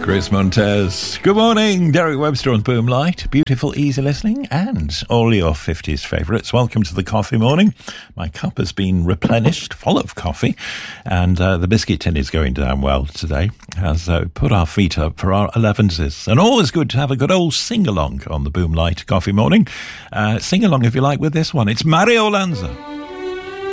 Chris Montez. Good morning, Derek Webster on Boomlight. Beautiful, easy listening and all your 50s favourites. Welcome to the coffee morning. My cup has been replenished, full of coffee, and the biscuit tin is going down well today as put our feet up for our 11s. And always good to have a good old sing-along on the Boomlight coffee morning. Sing-along, if you like, with this one. It's Mario Lanza.